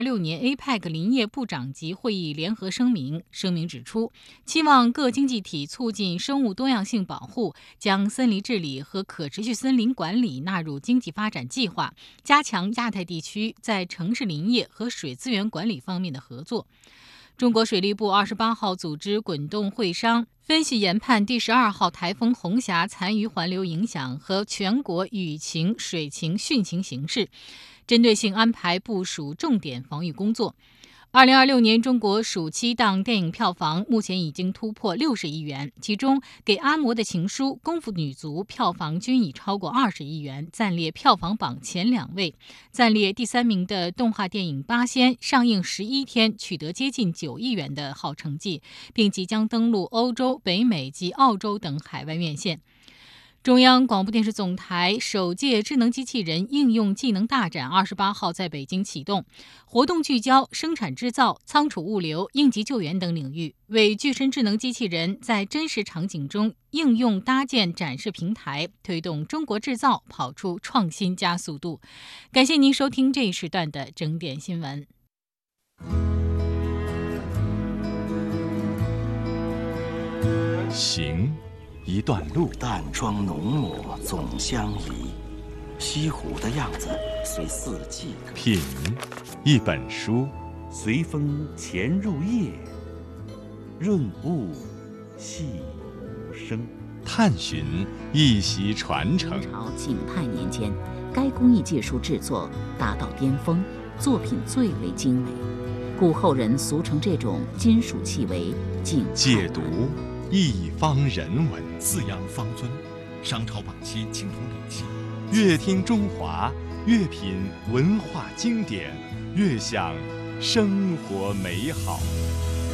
2026年 APEC 林业部长级会议联合声明指出，期望各经济体促进生物多样性保护，将森林治理和可持续森林管理纳入经济发展计划，加强亚太地区在城市林业和水资源管理方面的合作。中国水利部28号组织滚动会商，分析研判第12号台风红霞残余环流影响和全国雨情、水情、汛情形势，针对性安排部署重点防御工作。2026年中国暑期档电影票房目前已经突破60亿元，其中《给阿嬷的情书》、《功夫女足》票房均已超过20亿元，暂列票房榜前2位。暂列第3名的动画电影《八仙》上映11天取得接近9亿元的好成绩，并即将登陆欧洲、北美及澳洲等海外院线。中央广播电视总台首届智能机器人应用技能大展28号在北京启动，活动聚焦生产制造、仓储物流、应急救援等领域，为具身智能机器人在真实场景中应用搭建展示平台，推动中国制造跑出创新加速度。感谢您收听这一时段的整点新闻。 行一段路， 淡妆浓抹总相宜，西湖的样子随四季。 品一本书， 随风潜入夜，润物细无声。 探寻一席传承。 明朝景泰年间，该工艺技术制作达到巅峰，作品最为精美，故后人俗称这种金属器为景泰。 解读一方人文， 四羊方尊，商朝晚期青铜礼器。 越听中华，越品文化经典，越享生活美好。